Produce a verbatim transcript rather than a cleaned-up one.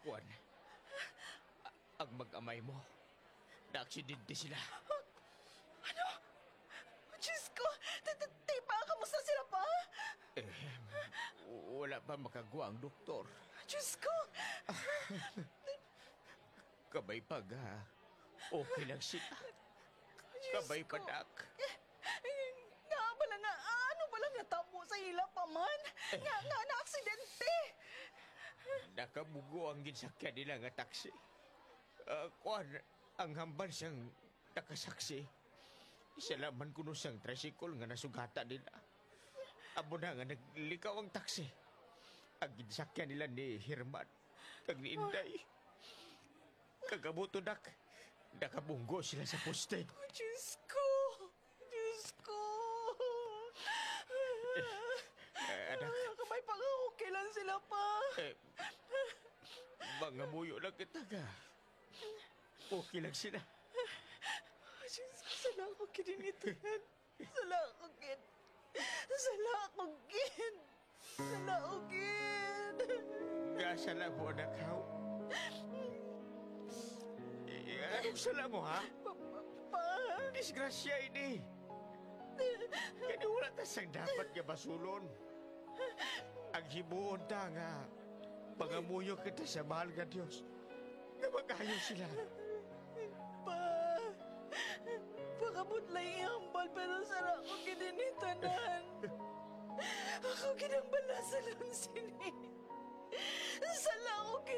Juan, a- ang mag-amay mo, na-aksidente sila. Ano? Diyos ko! Tipa, kamusta sila pa? Eh, wala pa makagawa ang doktor. Diyos ko! Kabay pag, ha? Okay lang sila. Diyos Kabay ko. pa, Dak. Nga bala nga, ano bala nga tamo sa ila pa man? Nga, nga, na aksidente! Nakabugo ang ginsakyan nila nga taksi. Uh, Juan, ang hamban siyang nakasaksi. Salaman ko nun siyang tricycle nga nasugata nila. Amo na nga naglikaw ang taksi. Ang ginsakyan nila ni Herman, kag ni Inday. Kagabuto, Dak. Nakabunggo sila sa poste. Oh, Diyos ko! Diyos ko! Eh, anak. Kamay pa nga, okay lang sila pa. Eh, mga muyo lang kita nga. Okay lang sila. Oh, Diyos ko, sala ko kininitan. Sala ko kin. Sala ko kin. Sala ko kin. Gasa lang mo, anak, ha? Eh, anong sala mo, ha? Pa, Disgrasya ini. Kaya wala ta sang dapat nga basulon. Ang himuon ta nga, pangamuyo kita sa mahal nga Diyos. Nga magayo sila. pa. Pakabot lang ihambal pero sala ko kininitanan. Ako kinambala sa lang sini. Sala ko